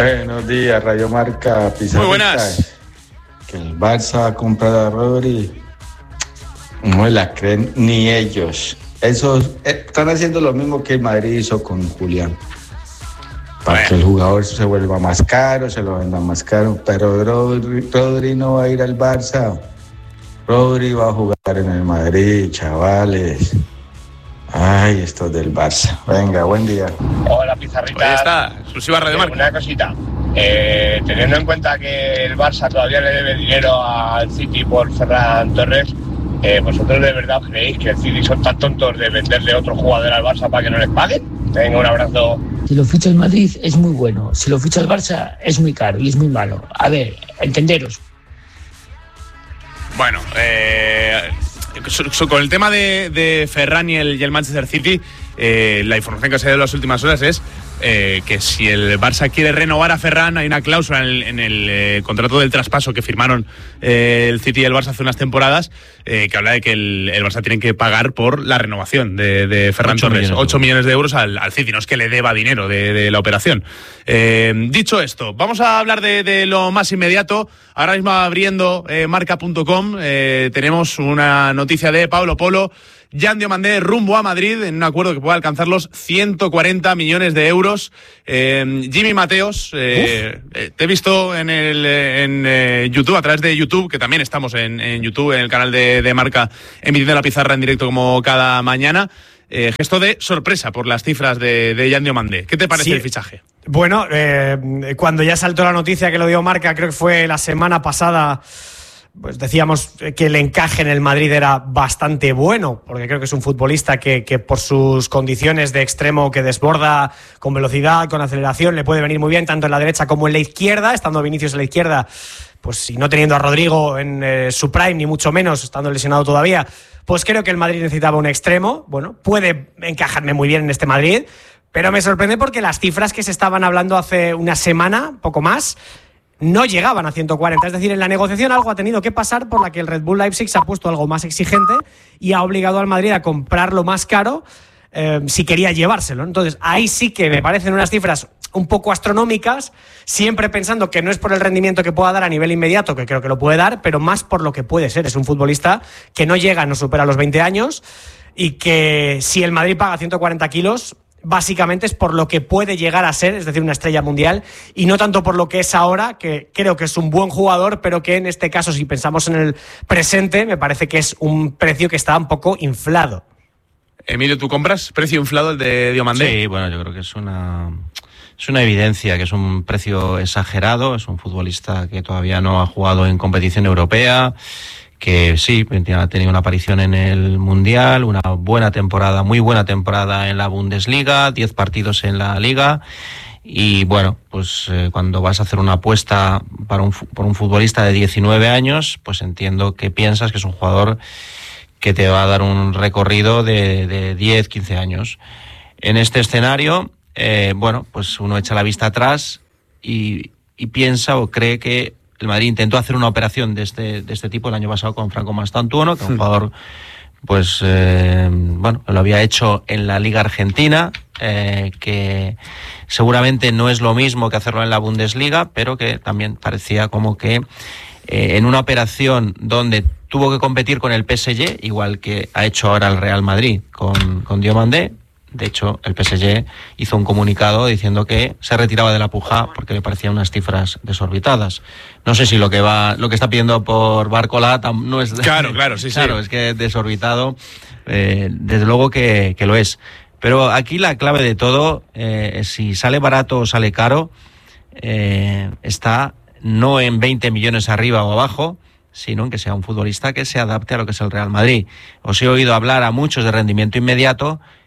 Buenos días, Radio Marca Pizarrita. Muy buenas. Que el Barça va a comprar a Rodri. No la creen ni ellos. Esos están haciendo lo mismo que el Madrid hizo con Julián. Para que el jugador se vuelva más caro, se lo venda más caro. Pero Rodri no va a ir al Barça. Rodri va a jugar en el Madrid, chavales. Ay, esto del Barça. Venga, buen día. Hola, Pizarrita. Ahí está, exclusiva Radio Marca. Una cosita. Teniendo en cuenta que el Barça todavía le debe dinero al City por Ferran Torres, ¿vosotros de verdad creéis que el City son tan tontos de venderle otro jugador al Barça para que no les paguen? Venga, un abrazo. Si lo ficha el Madrid es muy bueno, si lo ficha el Barça es muy caro y es muy malo. A ver, entenderos. Bueno, con el tema de Ferran y el Manchester City, la información que se ha dado en las últimas horas es que si el Barça quiere renovar a Ferran, hay una cláusula en el contrato del traspaso que firmaron el City y el Barça hace unas temporadas que habla de que el Barça tiene que pagar por la renovación de Ferran Torres, 8 millones de euros al City. No es que le deba dinero de la operación. Dicho esto, vamos a hablar de lo más inmediato. Ahora mismo abriendo marca.com tenemos una noticia de Pablo Polo. Jan Diomandé rumbo a Madrid en un acuerdo que puede alcanzar los 140 millones de euros. Jimmy Mateos, te he visto en YouTube, a través de YouTube, que también estamos en YouTube, en el canal de Marca, emitiendo la pizarra en directo como cada mañana. Gesto de sorpresa por las cifras de Jan Diomandé. ¿Qué te parece el fichaje? Bueno, cuando ya saltó la noticia que lo dio Marca, creo que fue la semana pasada, pues decíamos que el encaje en el Madrid era bastante bueno, porque creo que es un futbolista que por sus condiciones de extremo que desborda con velocidad, con aceleración, le puede venir muy bien tanto en la derecha como en la izquierda, estando Vinicius en la izquierda, pues y no teniendo a Rodrigo en su prime, ni mucho menos, estando lesionado todavía, pues creo que el Madrid necesitaba un extremo. Bueno, puede encajarme muy bien en este Madrid, pero me sorprende porque las cifras que se estaban hablando hace una semana, poco más, no llegaban a 140, es decir, en la negociación algo ha tenido que pasar por la que el Red Bull Leipzig se ha puesto algo más exigente y ha obligado al Madrid a comprarlo más caro si quería llevárselo. Entonces, ahí sí que me parecen unas cifras un poco astronómicas, siempre pensando que no es por el rendimiento que pueda dar a nivel inmediato, que creo que lo puede dar, pero más por lo que puede ser. Es un futbolista que no llega, no supera los 20 años y que si el Madrid paga 140 kilos... básicamente es por lo que puede llegar a ser, es decir, una estrella mundial, y no tanto por lo que es ahora, que creo que es un buen jugador, pero que en este caso, si pensamos en el presente, me parece que es un precio que está un poco inflado. Emilio, ¿tú compras precio inflado el de Diomandé? Sí, bueno, yo creo que es una evidencia, que es un precio exagerado, es un futbolista que todavía no ha jugado en competición europea, que sí, ha tenido una aparición en el Mundial, una buena temporada, muy buena temporada en la Bundesliga, 10 partidos en la Liga, y bueno, pues cuando vas a hacer una apuesta por un futbolista de 19 años, pues entiendo que piensas que es un jugador que te va a dar un recorrido de 10, 15 años. En este escenario, bueno, pues uno echa la vista atrás y piensa o cree que el Madrid intentó hacer una operación de este tipo el año pasado con Franco Mastantuono, que es un jugador, pues, bueno, lo había hecho en la Liga Argentina, que seguramente no es lo mismo que hacerlo en la Bundesliga, pero que también parecía como que en una operación donde tuvo que competir con el PSG, igual que ha hecho ahora el Real Madrid con Diomandé. De hecho, el PSG hizo un comunicado diciendo que se retiraba de la puja porque le parecían unas cifras desorbitadas. No sé si lo que está pidiendo por Barcola no es... Claro, sí. Claro, es que desorbitado, desde luego que lo es. Pero aquí la clave de todo, si sale barato o sale caro, está no en 20 millones arriba o abajo, sino en que sea un futbolista que se adapte a lo que es el Real Madrid. Os he oído hablar a muchos de rendimiento inmediato